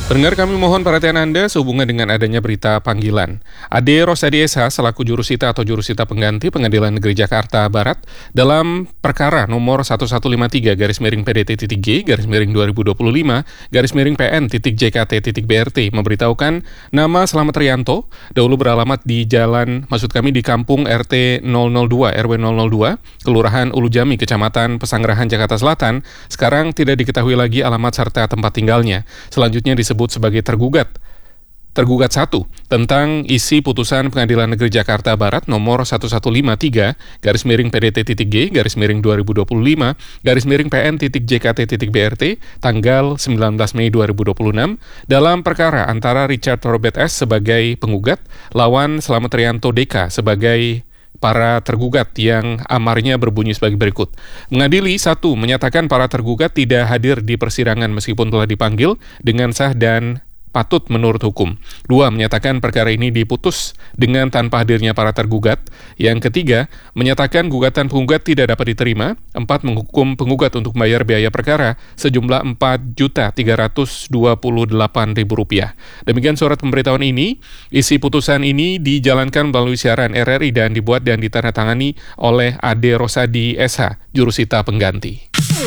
Pendengar, kami mohon perhatian Anda sehubungan dengan adanya berita panggilan. Ade Rosadi SH selaku jurusita atau jurusita pengganti Pengadilan Negeri Jakarta Barat dalam perkara nomor 1153-PDT-2025-PN-JKT-BRT memberitahukan nama Slamet Rianto dahulu beralamat di di Kampung RT 002 RW 002, Kelurahan Ulu Jami, Kecamatan Pesanggerahan, Jakarta Selatan, sekarang tidak diketahui lagi alamat serta tempat tinggalnya. Selanjutnya disebut sebagai tergugat 1 tentang isi putusan Pengadilan Negeri Jakarta Barat nomor 1153-PDT-2025-PN-JKT-BRT tanggal 19 Mei 2026 dalam perkara antara Richard Robert S. sebagai penggugat lawan Slamet Rianto DK sebagai para tergugat yang amarnya berbunyi sebagai berikut. Mengadili 1. Menyatakan para tergugat tidak hadir di persidangan meskipun telah dipanggil dengan sah dan patut menurut hukum. 2. Menyatakan perkara ini diputus dengan tanpa hadirnya para tergugat. Yang ketiga, menyatakan gugatan penggugat tidak dapat diterima. 4. Menghukum penggugat untuk membayar biaya perkara sejumlah Rp4.328.000. Demikian surat pemberitahuan ini. Isi putusan ini dijalankan melalui siaran RRI dan dibuat dan ditandatangani oleh Ade Rosadi SH, jurusita pengganti.